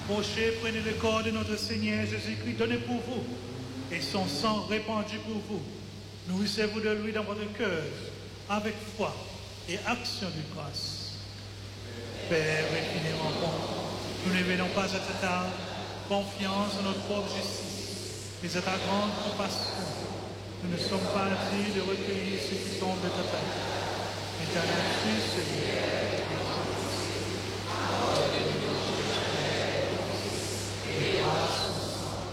Approchez, prenez le corps de notre Seigneur Jésus-Christ donné pour vous et son sang répandu pour vous. Nourrissez-vous de lui dans votre cœur avec foi et action de grâce. Père infiniment bon, nous ne venons pas à cette table, confiance en notre propre justice, mais à ta grande compassion. Nous ne sommes pas dignes de recueillir ce qui tombe de ta terre.